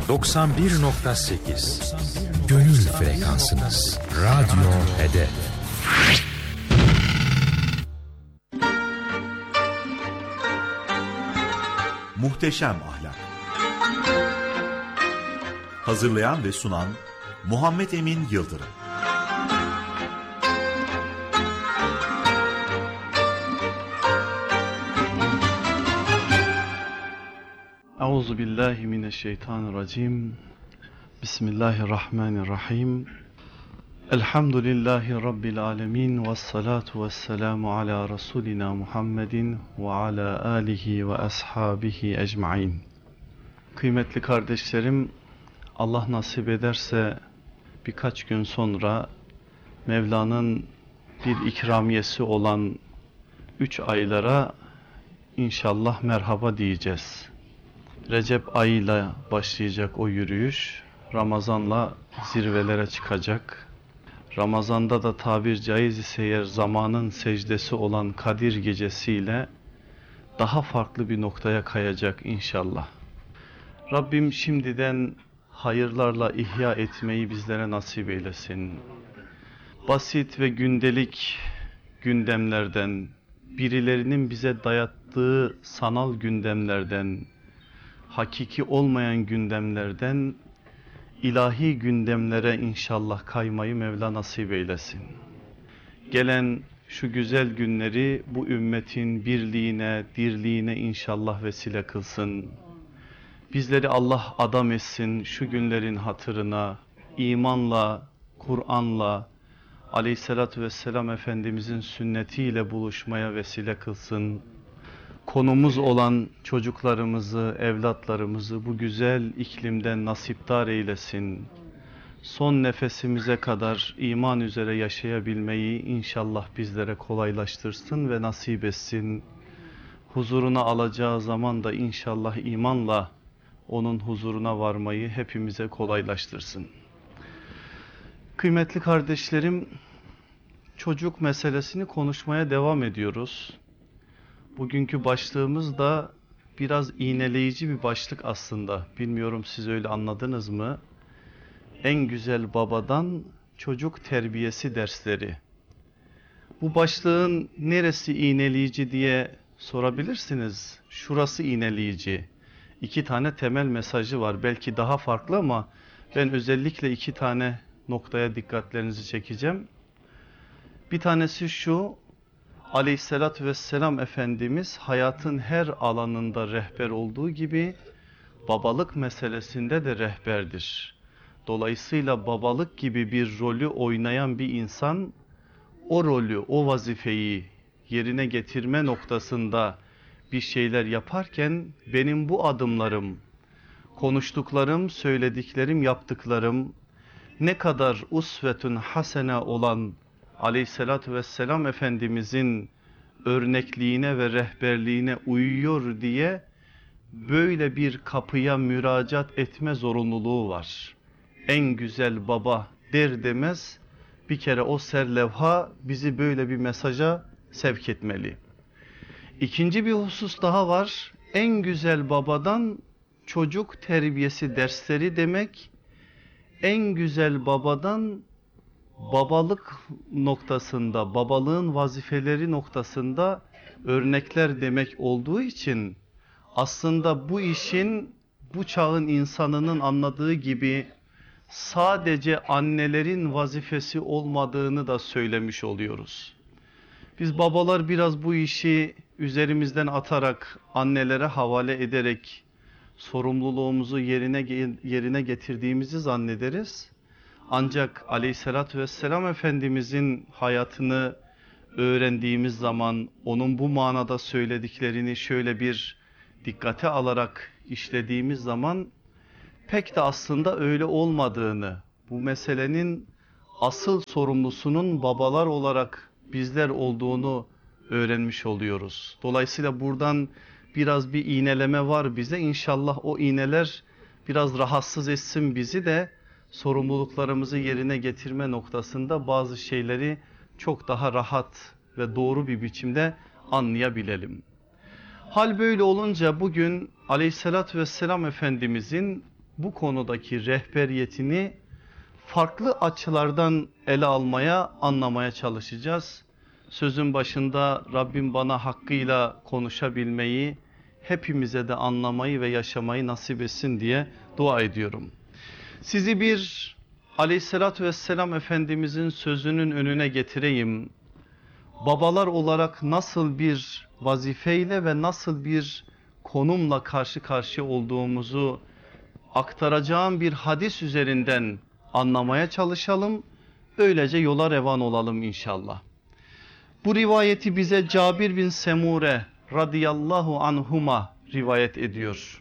91.8 Gönül frekansınız. Radyo Hedef. Muhteşem Ahlak. Hazırlayan ve sunan Muhammed Emin Yıldırım. Euzubillahimineşşeytanirracim. Bismillahirrahmanirrahim. Elhamdülillahi Rabbil alemin. Vessalatu vesselamu ala Resulina Muhammedin ve ala alihi ve ashabihi ecmain. Kıymetli kardeşlerim, Allah nasip ederse birkaç gün sonra Mevla'nın bir ikramiyesi olan 3 aylara inşallah merhaba diyeceğiz. Recep ayıyla başlayacak o yürüyüş, Ramazan'la zirvelere çıkacak. Ramazan'da da tabir caiz ise eğer zamanın secdesi olan Kadir gecesiyle daha farklı bir noktaya kayacak inşallah. Rabbim şimdiden hayırlarla ihya etmeyi bizlere nasip eylesin. Basit ve gündelik gündemlerden, birilerinin bize dayattığı sanal gündemlerden, hakiki olmayan gündemlerden ilahi gündemlere inşallah kaymayı Mevla nasip eylesin. Gelen şu güzel günleri bu ümmetin birliğine, dirliğine inşallah vesile kılsın. Bizleri Allah adam etsin şu günlerin hatırına, imanla, Kur'an'la, Aleyhisselatü Vesselam Efendimizin sünnetiyle buluşmaya vesile kılsın. Konumuz olan çocuklarımızı, evlatlarımızı bu güzel iklimden nasipdar eylesin. Son nefesimize kadar iman üzere yaşayabilmeyi inşallah bizlere kolaylaştırsın ve nasip etsin. Huzuruna alacağı zaman da inşallah imanla onun huzuruna varmayı hepimize kolaylaştırsın. Kıymetli kardeşlerim, çocuk meselesini konuşmaya devam ediyoruz. Bugünkü başlığımız da biraz iğneleyici bir başlık aslında. Bilmiyorum siz öyle anladınız mı? En güzel babadan çocuk terbiyesi dersleri. Bu başlığın neresi iğneleyici diye sorabilirsiniz. Şurası iğneleyici. 2 tane temel mesajı var. Belki daha farklı ama ben özellikle 2 tane noktaya dikkatlerinizi çekeceğim. Bir tanesi şu: Aleyhisselatü Vesselam Efendimiz hayatın her alanında rehber olduğu gibi babalık meselesinde de rehberdir. Dolayısıyla babalık gibi bir rolü oynayan bir insan o rolü, o vazifeyi yerine getirme noktasında bir şeyler yaparken benim bu adımlarım, konuştuklarım, söylediklerim, yaptıklarım ne kadar usvetun hasene olan Aleyhisselatü Vesselam Efendimizin örnekliğine ve rehberliğine uyuyor diye böyle bir kapıya müracaat etme zorunluluğu var. En güzel baba der demez bir kere o serlevha bizi böyle bir mesaja sevk etmeli. İkinci bir husus daha var. En güzel babadan çocuk terbiyesi dersleri demek, en güzel babadan babalık noktasında, babalığın vazifeleri noktasında örnekler demek olduğu için aslında bu işin bu çağın insanının anladığı gibi sadece annelerin vazifesi olmadığını da söylemiş oluyoruz. Biz babalar biraz bu işi üzerimizden atarak, annelere havale ederek sorumluluğumuzu yerine getirdiğimizi zannederiz. Ancak Aleyhisselatü Vesselam Efendimizin hayatını öğrendiğimiz zaman, onun bu manada söylediklerini şöyle bir dikkate alarak işlediğimiz zaman pek de aslında öyle olmadığını, bu meselenin asıl sorumlusunun babalar olarak bizler olduğunu öğrenmiş oluyoruz. Dolayısıyla buradan biraz bir iğneleme var bize. İnşallah o iğneler biraz rahatsız etsin bizi de sorumluluklarımızı yerine getirme noktasında bazı şeyleri çok daha rahat ve doğru bir biçimde anlayabilelim. Hal böyle olunca bugün Aleyhisselatü Vesselam Efendimizin bu konudaki rehberiyetini farklı açılardan ele almaya, anlamaya çalışacağız. Sözün başında Rabbim bana hakkıyla konuşabilmeyi, hepimize de anlamayı ve yaşamayı nasip etsin diye dua ediyorum. Sizi bir Aleyhisselatü Vesselam Efendimizin sözünün önüne getireyim. Babalar olarak nasıl bir vazifeyle ve nasıl bir konumla karşı karşıya olduğumuzu aktaracağım bir hadis üzerinden anlamaya çalışalım. Öylece yola revan olalım inşallah. Bu rivayeti bize Cabir bin Semure radıyallahu anhuma rivayet ediyor.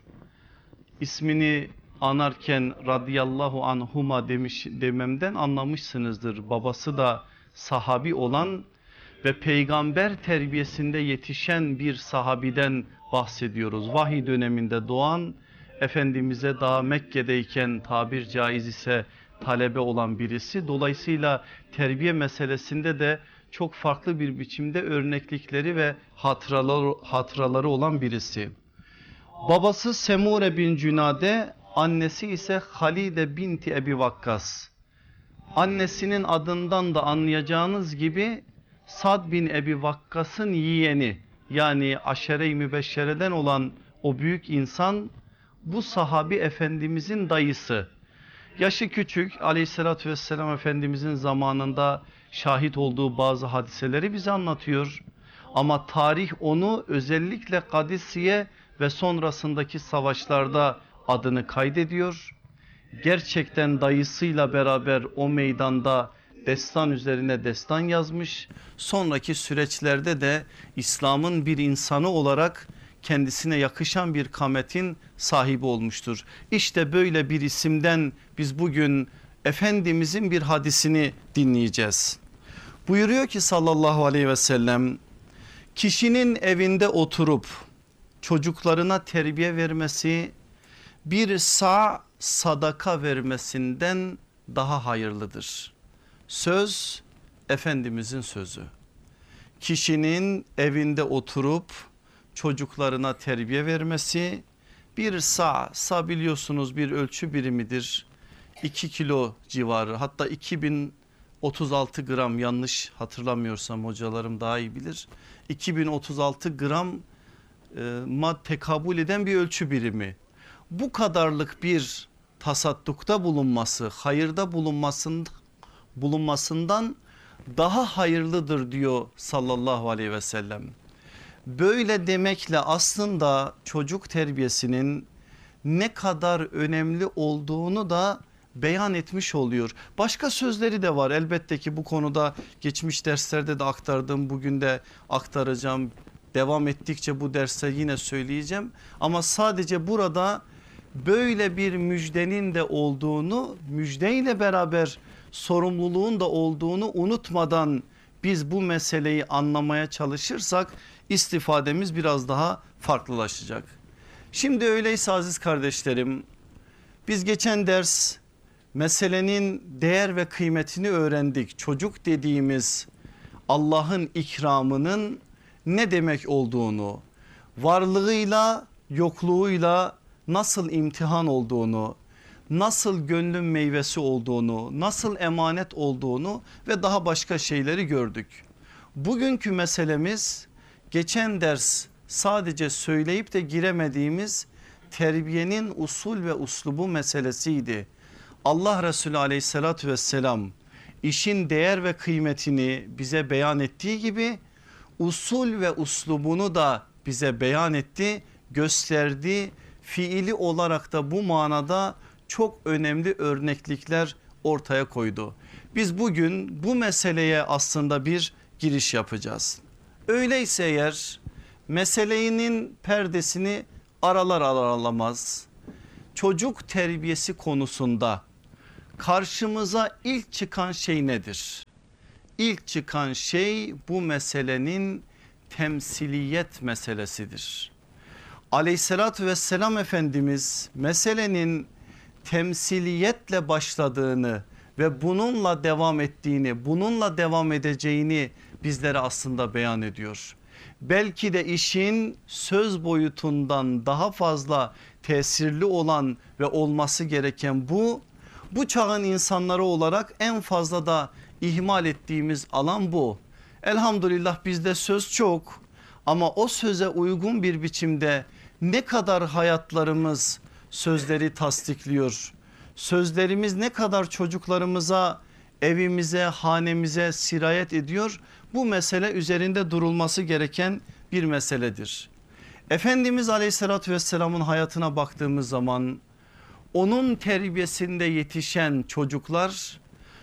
İsmini anarken radıyallahu anhuma dememden anlamışsınızdır. Babası da sahabi olan ve peygamber terbiyesinde yetişen bir sahabiden bahsediyoruz. Vahiy döneminde doğan, Efendimiz'e daha Mekke'deyken tabir caiz ise talebe olan birisi. Dolayısıyla terbiye meselesinde de çok farklı bir biçimde örneklikleri ve hatıraları olan birisi. Babası Semure bin Cünade, annesi ise Halide binti Ebi Vakkas. Annesinin adından da anlayacağınız gibi Sad bin Ebi Vakkas'ın yeğeni, yani Aşere-i Mübeşşere'den olan o büyük insan, bu sahabi Efendimizin dayısı. Yaşı küçük, Aleyhisselatü Vesselam Efendimizin zamanında şahit olduğu bazı hadiseleri bize anlatıyor. Ama tarih onu özellikle Kadisiye ve sonrasındaki savaşlarda adını kaydediyor. Gerçekten dayısıyla beraber o meydanda destan üzerine destan yazmış. Sonraki süreçlerde de İslam'ın bir insanı olarak kendisine yakışan bir kametin sahibi olmuştur. İşte böyle bir isimden biz bugün Efendimizin bir hadisini dinleyeceğiz. Buyuruyor ki sallallahu aleyhi ve sellem, kişinin evinde oturup çocuklarına terbiye vermesi bir sadaka vermesinden daha hayırlıdır. Söz Efendimizin sözü. Kişinin evinde oturup çocuklarına terbiye vermesi bir sa biliyorsunuz bir ölçü birimidir. 2 kilo civarı, hatta 2036 gram, yanlış hatırlamıyorsam hocalarım daha iyi bilir. 2036 gram tekabül eden bir ölçü birimi. Bu kadarlık bir tasaddukta bulunması, hayırda bulunmasından daha hayırlıdır diyor sallallahu aleyhi ve sellem. Böyle demekle aslında çocuk terbiyesinin ne kadar önemli olduğunu da beyan etmiş oluyor. Başka sözleri de var elbette ki, bu konuda geçmiş derslerde de aktardım, bugün de aktaracağım. Devam ettikçe bu derste yine söyleyeceğim. Ama sadece burada böyle bir müjdenin de olduğunu, müjdeyle beraber sorumluluğun da olduğunu unutmadan biz bu meseleyi anlamaya çalışırsak istifademiz biraz daha farklılaşacak. Şimdi öyleyse aziz kardeşlerim, biz geçen ders meselenin değer ve kıymetini öğrendik. Çocuk dediğimiz Allah'ın ikramının ne demek olduğunu, varlığıyla yokluğuyla nasıl imtihan olduğunu, nasıl gönlün meyvesi olduğunu, nasıl emanet olduğunu ve daha başka şeyleri gördük. Bugünkü meselemiz geçen ders sadece söyleyip de giremediğimiz terbiyenin usul ve uslubu meselesiydi. Allah Resulü aleyhissalatü vesselam işin değer ve kıymetini bize beyan ettiği gibi usul ve uslubunu da bize beyan etti, gösterdi. Fiili olarak da bu manada çok önemli örneklikler ortaya koydu. Biz bugün bu meseleye aslında bir giriş yapacağız. Öyleyse eğer meselenin perdesini aralamaz, çocuk terbiyesi konusunda karşımıza ilk çıkan şey nedir? İlk çıkan şey bu meselenin temsiliyet meselesidir. Aleyhissalatü vesselam Efendimiz meselenin temsiliyetle başladığını ve bununla devam ettiğini, bununla devam edeceğini bizlere aslında beyan ediyor. Belki de işin söz boyutundan daha fazla tesirli olan ve olması gereken bu çağın insanları olarak en fazla da ihmal ettiğimiz alan bu. Elhamdülillah bizde söz çok ama o söze uygun bir biçimde ne kadar hayatlarımız sözleri tasdikliyor? Sözlerimiz ne kadar çocuklarımıza, evimize, hanemize sirayet ediyor? Bu mesele üzerinde durulması gereken bir meseledir. Efendimiz Aleyhisselatü Vesselam'ın hayatına baktığımız zaman onun terbiyesinde yetişen çocuklar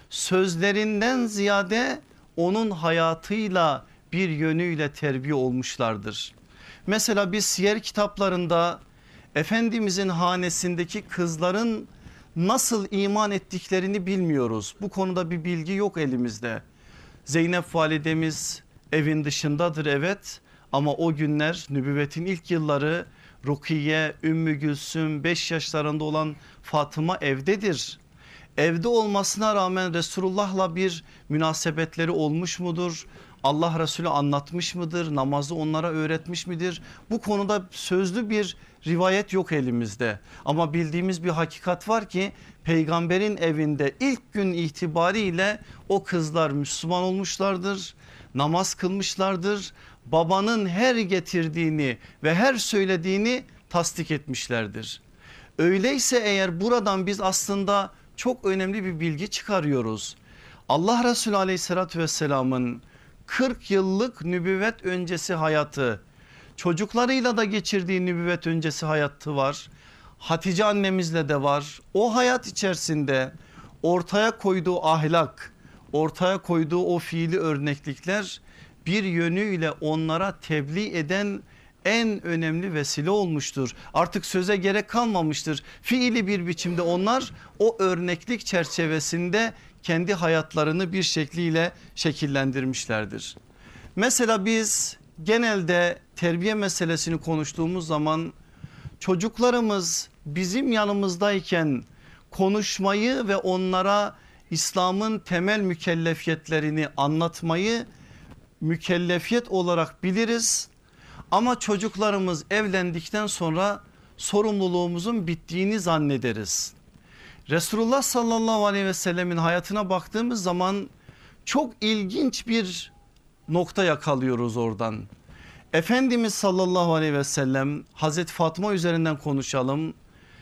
sözlerinden ziyade onun hayatıyla bir yönüyle terbiye olmuşlardır. Mesela biz siyer kitaplarında Efendimizin hanesindeki kızların nasıl iman ettiklerini bilmiyoruz. Bu konuda bir bilgi yok elimizde. Zeynep validemiz evin dışındadır, evet, ama o günler nübüvvetin ilk yılları Rukiye, Ümmü Gülsüm, 5 yaşlarında olan Fatıma evdedir. Evde olmasına rağmen Resulullah'la bir münasebetleri olmuş mudur? Allah Resulü anlatmış mıdır? Namazı onlara öğretmiş midir? Bu konuda sözlü bir rivayet yok elimizde. Ama bildiğimiz bir hakikat var ki peygamberin evinde ilk gün itibariyle o kızlar Müslüman olmuşlardır. Namaz kılmışlardır. Babanın her getirdiğini ve her söylediğini tasdik etmişlerdir. Öyleyse eğer buradan biz aslında çok önemli bir bilgi çıkarıyoruz. Allah Resulü Aleyhisselatü Vesselam'ın 40 yıllık nübüvvet öncesi hayatı, çocuklarıyla da geçirdiği nübüvvet öncesi hayatı var. Hatice annemizle de var. O hayat içerisinde ortaya koyduğu ahlak, ortaya koyduğu o fiili örneklikler bir yönüyle onlara tebliğ eden en önemli vesile olmuştur. Artık söze gerek kalmamıştır. Fiili bir biçimde onlar o örneklik çerçevesinde kendi hayatlarını bir şekliyle şekillendirmişlerdir. Mesela biz genelde terbiye meselesini konuştuğumuz zaman çocuklarımız bizim yanımızdayken konuşmayı ve onlara İslam'ın temel mükellefiyetlerini anlatmayı mükellefiyet olarak biliriz. Ama çocuklarımız evlendikten sonra sorumluluğumuzun bittiğini zannederiz. Resulullah sallallahu aleyhi ve sellemin hayatına baktığımız zaman çok ilginç bir nokta yakalıyoruz oradan. Efendimiz sallallahu aleyhi ve sellem, Hazreti Fatıma üzerinden konuşalım.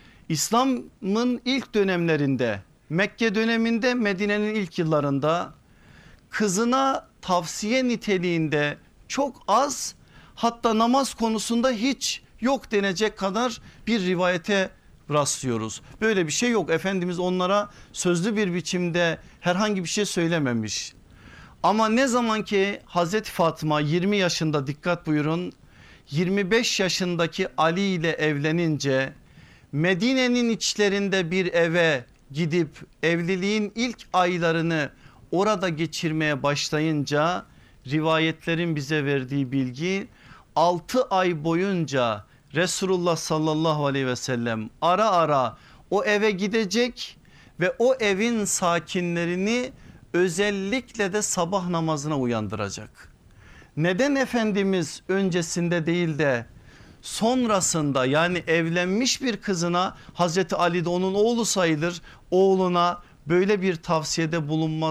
İslam'ın ilk dönemlerinde, Mekke döneminde, Medine'nin ilk yıllarında kızına tavsiye niteliğinde çok az, hatta namaz konusunda hiç yok denecek kadar bir rivayete rastlıyoruz. Böyle bir şey yok. Efendimiz onlara sözlü bir biçimde herhangi bir şey söylememiş. Ama ne zaman ki Hazreti Fatıma 20 yaşında, dikkat buyurun, 25 yaşındaki Ali ile evlenince Medine'nin içlerinde bir eve gidip evliliğin ilk aylarını orada geçirmeye başlayınca rivayetlerin bize verdiği bilgi 6 ay boyunca Resulullah sallallahu aleyhi ve sellem ara ara o eve gidecek ve o evin sakinlerini özellikle de sabah namazına uyandıracak. Neden Efendimiz öncesinde değil de sonrasında, yani evlenmiş bir kızına, Hazreti Ali de onun oğlu sayılır, oğluna böyle bir tavsiyede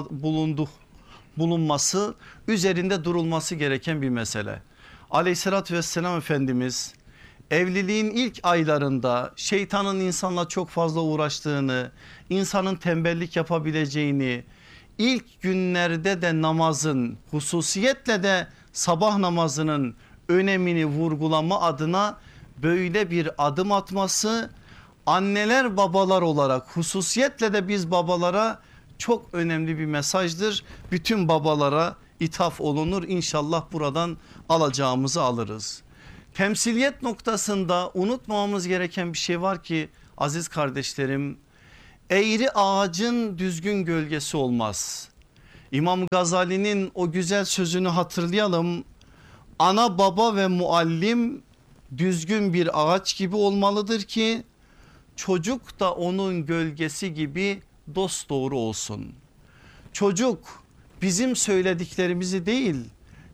bulunması üzerinde durulması gereken bir mesele. Aleyhissalatü vesselam Efendimiz evliliğin ilk aylarında şeytanın insanla çok fazla uğraştığını, insanın tembellik yapabileceğini, ilk günlerde de namazın, hususiyetle de sabah namazının önemini vurgulama adına böyle bir adım atması, anneler babalar olarak hususiyetle de biz babalara çok önemli bir mesajdır. Bütün babalara ithaf olunur, İnşallah buradan alacağımızı alırız. Temsiliyet noktasında unutmamamız gereken bir şey var ki aziz kardeşlerim, eğri ağacın düzgün gölgesi olmaz. İmam Gazali'nin o güzel sözünü hatırlayalım. Ana baba ve muallim düzgün bir ağaç gibi olmalıdır ki çocuk da onun gölgesi gibi dosdoğru olsun. Çocuk bizim söylediklerimizi değil,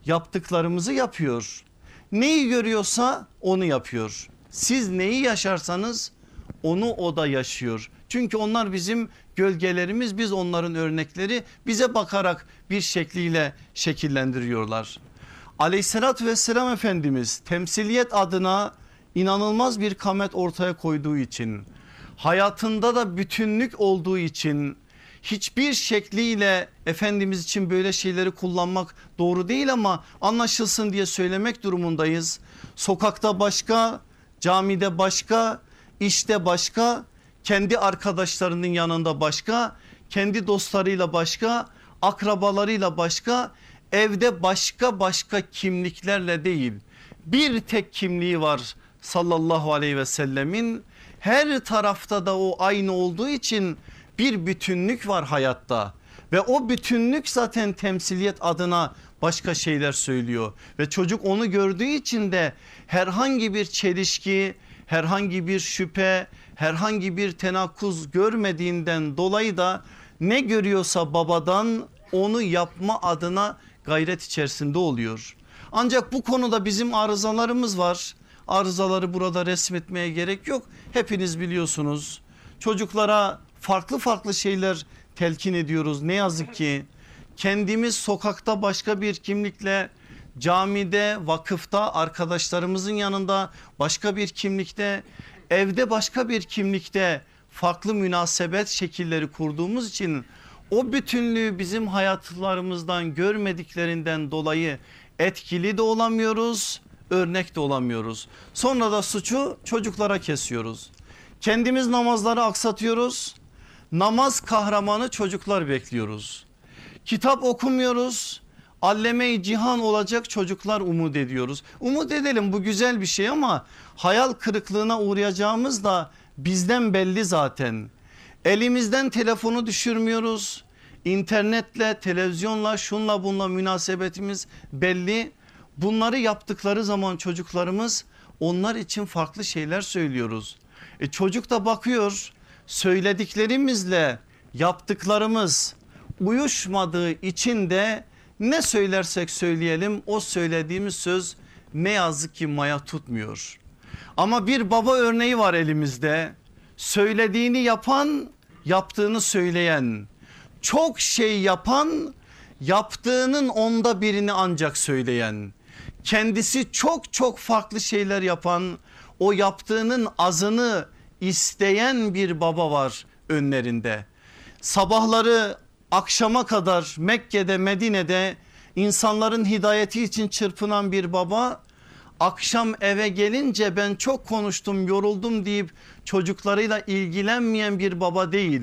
yaptıklarımızı yapıyor. Neyi görüyorsa onu yapıyor. Siz neyi yaşarsanız onu o da yaşıyor. Çünkü onlar bizim gölgelerimiz, biz onların örnekleri, bize bakarak bir şekliyle şekillendiriyorlar. Aleyhissalatü vesselam Efendimiz temsiliyet adına inanılmaz bir kamet ortaya koyduğu için, hayatında da bütünlük olduğu için hiçbir şekliyle Efendimiz için böyle şeyleri kullanmak doğru değil ama anlaşılsın diye söylemek durumundayız. Sokakta başka, camide başka, işte başka, kendi arkadaşlarının yanında başka, kendi dostlarıyla başka, akrabalarıyla başka, evde başka kimliklerle değil. Bir tek kimliği var sallallahu aleyhi ve sellemin. Her tarafta da o aynı olduğu için bir bütünlük var hayatta ve o bütünlük zaten temsiliyet adına başka şeyler söylüyor ve çocuk onu gördüğü için de herhangi bir çelişki, herhangi bir şüphe, herhangi bir tenakkuz görmediğinden dolayı da ne görüyorsa babadan onu yapma adına gayret içerisinde oluyor. Ancak bu konuda bizim arızalarımız var. Arızaları burada resmetmeye gerek yok. Hepiniz biliyorsunuz. Çocuklara farklı şeyler telkin ediyoruz. Ne yazık ki kendimiz sokakta başka bir kimlikle, camide, vakıfta, arkadaşlarımızın yanında başka bir kimlikte, evde başka bir kimlikte farklı münasebet şekilleri kurduğumuz için o bütünlüğü bizim hayatlarımızdan görmediklerinden dolayı etkili de olamıyoruz, örnek de olamıyoruz. Sonra da suçu çocuklara kesiyoruz. Kendimiz namazları aksatıyoruz. Namaz kahramanı çocuklar bekliyoruz. Kitap okumuyoruz. Alleme-i cihan olacak çocuklar umut ediyoruz. Umut edelim, bu güzel bir şey ama hayal kırıklığına uğrayacağımız da bizden belli zaten. Elimizden telefonu düşürmüyoruz. İnternetle, televizyonla, şunla bunla münasebetimiz belli. Bunları yaptıkları zaman çocuklarımız onlar için farklı şeyler söylüyoruz. Çocuk da bakıyor, söylediklerimizle yaptıklarımız uyuşmadığı için de ne söylersek söyleyelim o söylediğimiz söz ne yazık ki maya tutmuyor. Ama bir baba örneği var elimizde. Söylediğini yapan, yaptığını söyleyen, çok şey yapan, yaptığının 1/10'ını ancak söyleyen, kendisi çok farklı şeyler yapan, o yaptığının azını isteyen bir baba var önlerinde. Sabahları akşama kadar Mekke'de, Medine'de insanların hidayeti için çırpınan bir baba, akşam eve gelince ben çok konuştum, yoruldum deyip çocuklarıyla ilgilenmeyen bir baba değil.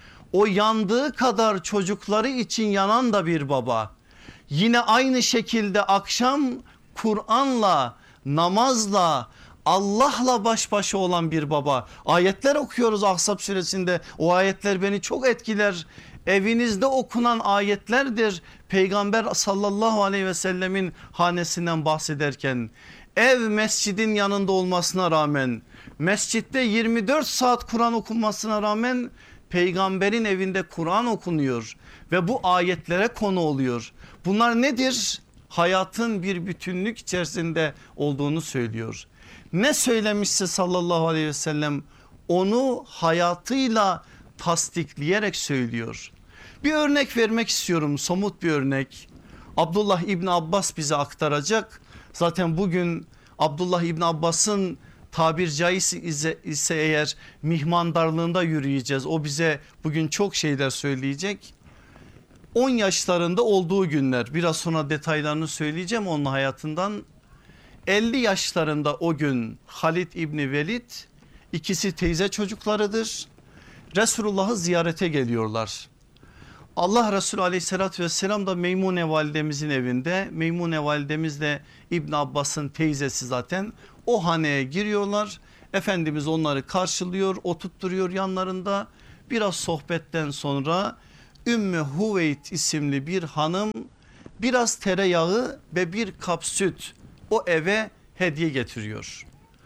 O yandığı kadar çocukları için yanan da bir baba. Yine aynı şekilde akşam Kur'an'la, namazla, Allah'la baş başa olan bir baba. Ayetler okuyoruz Ahzab suresinde. O ayetler beni çok etkiler. Evinizde okunan ayetlerdir. Peygamber sallallahu aleyhi ve sellemin hanesinden bahsederken, ev mescidin yanında olmasına rağmen, mescitte 24 saat Kur'an okunmasına rağmen peygamberin evinde Kur'an okunuyor ve bu ayetlere konu oluyor. Bunlar nedir? Hayatın bir bütünlük içerisinde olduğunu söylüyor. Ne söylemişse sallallahu aleyhi ve sellem onu hayatıyla tasdikleyerek söylüyor. Bir örnek vermek istiyorum, somut bir örnek. Abdullah İbni Abbas bize aktaracak. Zaten bugün Abdullah İbni Abbas'ın tabir caizse ise eğer mihmandarlığında yürüyeceğiz. O bize bugün çok şeyler söyleyecek. 10 yaşlarında olduğu günler, biraz sonra detaylarını söyleyeceğim onun hayatından. 50 yaşlarında o gün Halid İbni Velid, ikisi teyze çocuklarıdır. Resulullah'ı ziyarete geliyorlar. Allah Resulü aleyhissalatü vesselam da Meymune validemizin evinde. Meymune validemiz de İbn Abbas'ın teyzesi zaten. O haneye giriyorlar. Efendimiz onları karşılıyor, oturtturuyor yanlarında. Biraz sohbetten sonra Ümmü Huveyt isimli bir hanım biraz tereyağı ve bir kap süt o eve hediye getiriyor.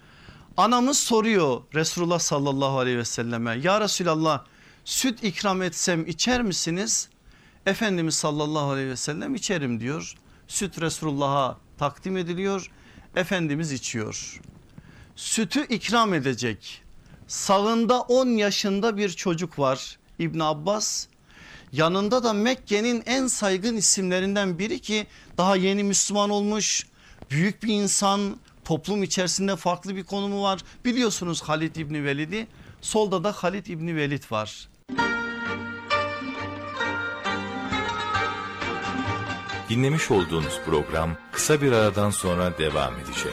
Anamız soruyor Resulullah sallallahu aleyhi ve selleme, ya Resulallah süt ikram etsem içer misiniz? Efendimiz sallallahu aleyhi ve sellem içerim diyor. Süt Resulullah'a takdim ediliyor. Efendimiz içiyor. Sütü ikram edecek. Sağında 10 yaşında bir çocuk var İbn Abbas. Yanında da Mekke'nin en saygın isimlerinden biri ki daha yeni Müslüman olmuş. Büyük bir insan, toplum içerisinde farklı bir konumu var. Biliyorsunuz Halid İbni Velid'i. Solda da Halid İbni Velid var. Dinlemiş olduğunuz program kısa bir aradan sonra devam edecek.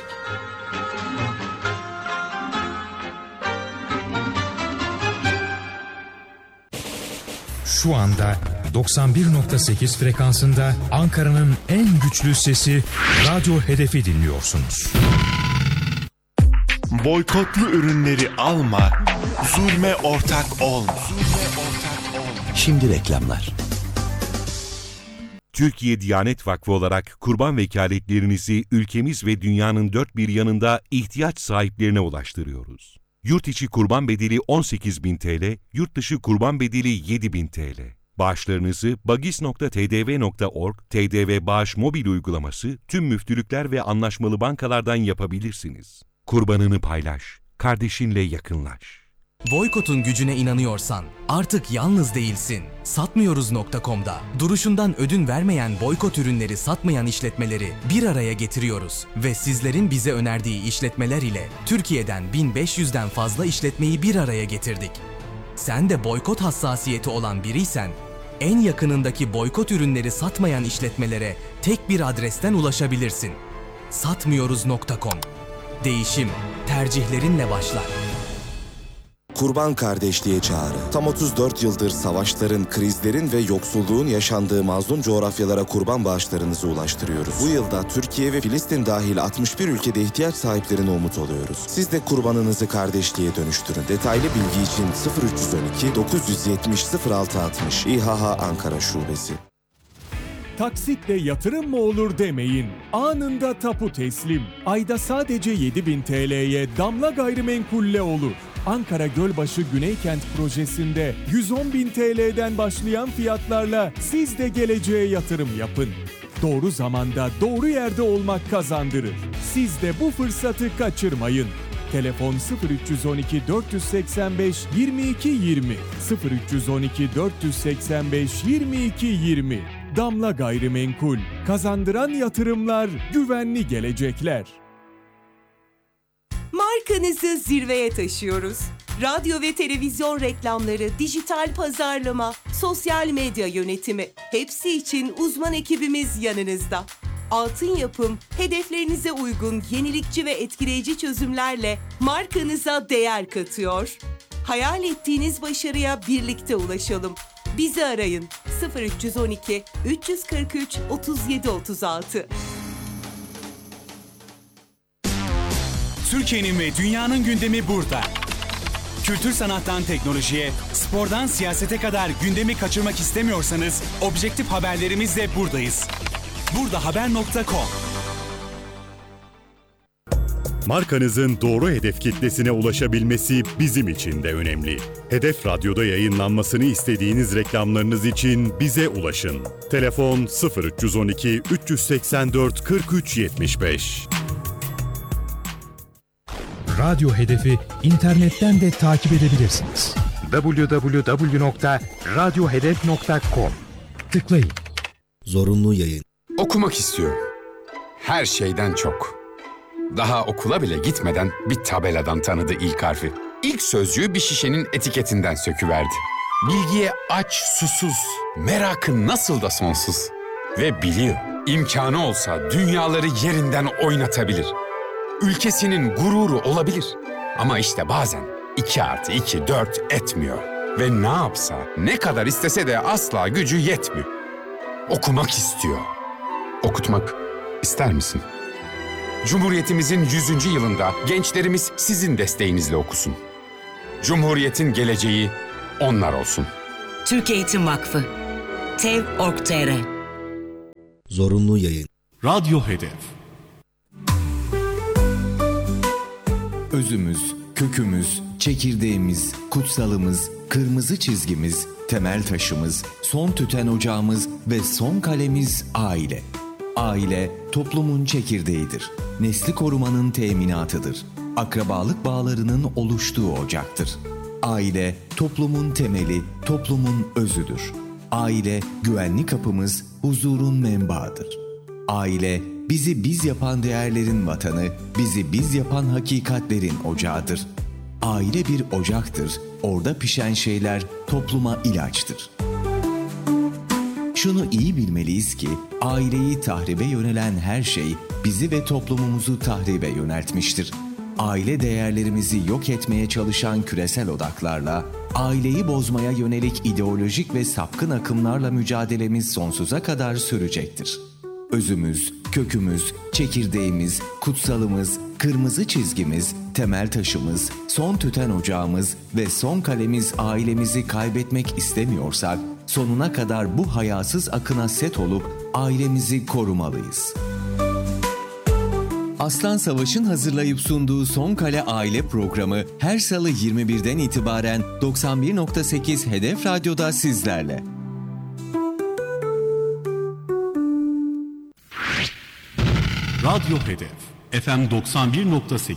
Şu anda 91.8 frekansında Ankara'nın en güçlü sesi Radyo Hedef'i dinliyorsunuz. Boykotlu ürünleri alma, zulme ortak olma. Şimdi reklamlar. Türkiye Diyanet Vakfı olarak kurban vekaletlerinizi ülkemiz ve dünyanın dört bir yanında ihtiyaç sahiplerine ulaştırıyoruz. Yurt içi kurban bedeli 18.000 TL, yurt dışı kurban bedeli 7.000 TL. Bağışlarınızı bagis.tdv.org, TDV Bağış mobil uygulaması, tüm müftülükler ve anlaşmalı bankalardan yapabilirsiniz. Kurbanını paylaş, kardeşinle yakınlaş. Boykot'un gücüne inanıyorsan artık yalnız değilsin. Satmıyoruz.com'da duruşundan ödün vermeyen boykot ürünleri satmayan işletmeleri bir araya getiriyoruz ve sizlerin bize önerdiği işletmeler ile Türkiye'den 1500'den fazla işletmeyi bir araya getirdik. Sen de boykot hassasiyeti olan biriysen en yakınındaki boykot ürünleri satmayan işletmelere tek bir adresten ulaşabilirsin. Satmıyoruz.com. Değişim tercihlerinle başlar. Kurban kardeşliğe çağrı. Tam 34 yıldır savaşların, krizlerin ve yoksulluğun yaşandığı mazlum coğrafyalara kurban bağışlarınızı ulaştırıyoruz. Bu yılda Türkiye ve Filistin dahil 61 ülkede ihtiyaç sahiplerine umut oluyoruz. Siz de kurbanınızı kardeşliğe dönüştürün. Detaylı bilgi için 0312 970 0660 İHH Ankara Şubesi. Taksitle yatırım mı olur demeyin. Anında tapu teslim. Ayda sadece 7.000 TL'ye Damla Gayrimenkul'le olur. Ankara Gölbaşı Güneykent projesinde 110.000 TL'den başlayan fiyatlarla siz de geleceğe yatırım yapın. Doğru zamanda doğru yerde olmak kazandırır. Siz de bu fırsatı kaçırmayın. Telefon 0312 485 22 20 0312 485 22 20. Damla Gayrimenkul, kazandıran yatırımlar, güvenli gelecekler. Markanızı zirveye taşıyoruz. Radyo ve televizyon reklamları, dijital pazarlama, sosyal medya yönetimi hepsi için uzman ekibimiz yanınızda. Altın Yapım, hedeflerinize uygun yenilikçi ve etkileyici çözümlerle markanıza değer katıyor. Hayal ettiğiniz başarıya birlikte ulaşalım. Bizi arayın 0312 343 37 36. Türkiye'nin ve dünyanın gündemi burada. Kültür sanattan teknolojiye, spordan siyasete kadar gündemi kaçırmak istemiyorsanız objektif haberlerimizle buradayız. Burdahaber.com. Markanızın doğru hedef kitlesine ulaşabilmesi bizim için de önemli. Hedef Radyo'da yayınlanmasını istediğiniz reklamlarınız için bize ulaşın. Telefon 0312 384 43 75. Radyo Hedef'i internetten de takip edebilirsiniz. www.radyohedef.com. Tıklayın. Zorunlu yayın. Okumak istiyorum. Her şeyden çok. Daha okula bile gitmeden bir tabeladan tanıdı ilk harfi. İlk sözcüğü bir şişenin etiketinden söküverdi. Bilgiye aç, susuz, merakı nasıl da sonsuz. Ve biliyor, imkanı olsa dünyaları yerinden oynatabilir. Ülkesinin gururu olabilir. Ama işte bazen 2+2 4 etmiyor. Ve ne yapsa, ne kadar istese de asla gücü yetmiyor. Okumak istiyor. Okutmak ister misin? Cumhuriyetimizin 100. yılında gençlerimiz sizin desteğinizle okusun. Cumhuriyetin geleceği onlar olsun. Türk Eğitim Vakfı TEV.org.tr. Zorunlu yayın. Radyo Hedef. Özümüz, kökümüz, çekirdeğimiz, kutsalımız, kırmızı çizgimiz, temel taşımız, son tüten ocağımız ve son kalemiz aile. Aile, toplumun çekirdeğidir. Nesli korumanın teminatıdır. Akrabalık bağlarının oluştuğu ocaktır. Aile, toplumun temeli, toplumun özüdür. Aile, güvenli kapımız, huzurun menbaıdır. Aile, bizi biz yapan değerlerin vatanı, bizi biz yapan hakikatlerin ocağıdır. Aile bir ocaktır, orada pişen şeyler topluma ilaçtır. Şunu iyi bilmeliyiz ki, aileyi tahribe yönelen her şey bizi ve toplumumuzu tahribe yöneltmiştir. Aile değerlerimizi yok etmeye çalışan küresel odaklarla, aileyi bozmaya yönelik ideolojik ve sapkın akımlarla mücadelemiz sonsuza kadar sürecektir. Özümüz, kökümüz, çekirdeğimiz, kutsalımız, kırmızı çizgimiz, temel taşımız, son tüten ocağımız ve son kalemiz ailemizi kaybetmek istemiyorsak, sonuna kadar bu hayasız akına set olup ailemizi korumalıyız. Aslan Savaş'ın hazırlayıp sunduğu Son Kale Aile programı her salı 21'den itibaren 91.8 Hedef Radyo'da sizlerle. Radyo Hedef FM 91.8.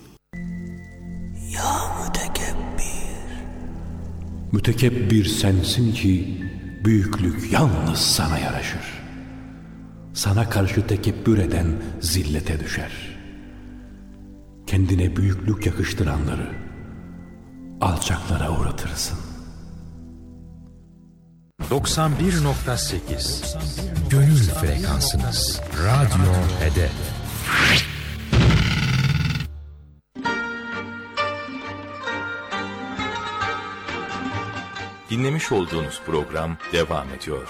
Ya mütekebbir. Mütekebbir sensin ki büyüklük yalnız sana yaraşır. Sana karşı tekebbür eden zillete düşer. Kendine büyüklük yakıştıranları alçaklara uğratırsın. 91.8 Gönül frekansınız. Radyo Hedef. Dinlemiş olduğunuz program devam ediyor.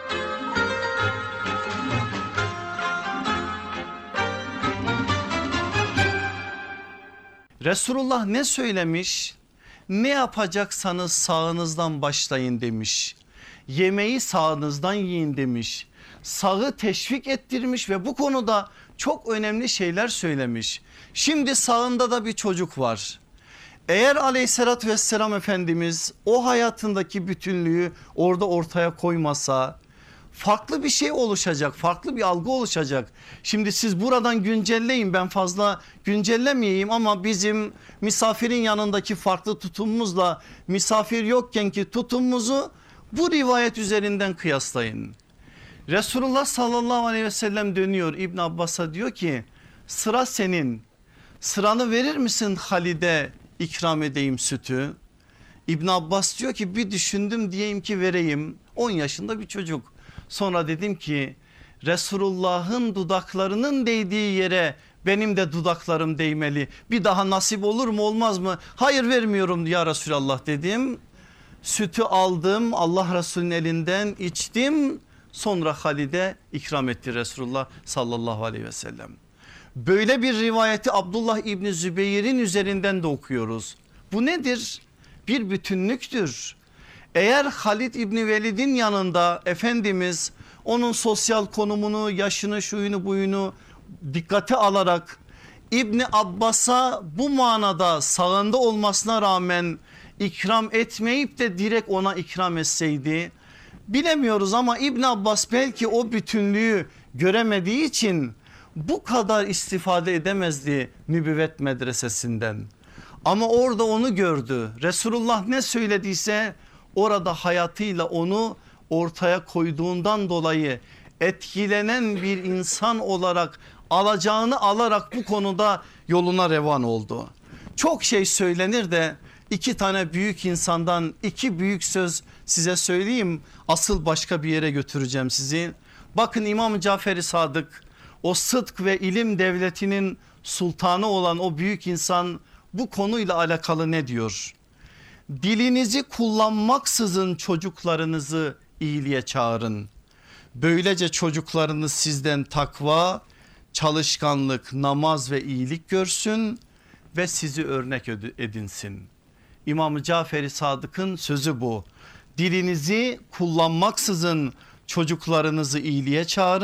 Resulullah ne söylemiş? Ne yapacaksanız sağınızdan başlayın demiş. Yemeği sağınızdan yiyin demiş. Sağı teşvik ettirmiş ve bu konuda çok önemli şeyler söylemiş. Şimdi sağında da bir çocuk var. Eğer aleyhissalatü vesselam Efendimiz o hayatındaki bütünlüğü orada ortaya koymasa farklı bir şey oluşacak, farklı bir algı oluşacak. Şimdi siz buradan güncelleyin, ben fazla güncellemeyeyim ama bizim misafirin yanındaki farklı tutumumuzla misafir yokkenki tutumumuzu bu rivayet üzerinden kıyaslayın. Resulullah sallallahu aleyhi ve sellem dönüyor İbn Abbas'a, diyor ki sıra senin, sıranı verir misin Halid'e ikram edeyim sütü? İbn Abbas diyor ki bir düşündüm, diyeyim ki vereyim. 10 yaşında bir çocuk. Sonra dedim ki Resulullah'ın dudaklarının değdiği yere benim de dudaklarım değmeli. Bir daha nasip olur mu olmaz mı? Hayır vermiyorum ya Resulallah dedim. Sütü aldım, Allah Resulü'nün elinden içtim. Sonra Halid'e ikram etti Resulullah sallallahu aleyhi ve sellem. Böyle bir rivayeti Abdullah İbni Zübeyir'in üzerinden de okuyoruz. Bu nedir? Bir bütünlüktür. Eğer Halid İbni Velid'in yanında Efendimiz onun sosyal konumunu, yaşını, şuyunu buyunu dikkate alarak İbni Abbas'a bu manada sağında olmasına rağmen ikram etmeyip de direkt ona ikram etseydi bilemiyoruz ama İbn Abbas belki o bütünlüğü göremediği için bu kadar istifade edemezdi nübüvvet medresesinden. Ama orada onu gördü. Resulullah ne söylediyse orada hayatıyla onu ortaya koyduğundan dolayı etkilenen bir insan olarak alacağını alarak bu konuda yoluna revan oldu. Çok şey söylenir de 2 tane büyük insandan 2 büyük söz size söyleyeyim. Asıl başka bir yere götüreceğim sizi. Bakın İmam Cafer-i Sadık, o sıdk ve ilim devletinin sultanı olan o büyük insan bu konuyla alakalı ne diyor? Dilinizi kullanmaksızın çocuklarınızı iyiliğe çağırın. Böylece çocuklarınız sizden takva, çalışkanlık, namaz ve iyilik görsün ve sizi örnek edinsin. İmam Cafer-i Sadık'ın sözü bu. Dilinizi kullanmaksızın çocuklarınızı iyiliğe çağırın.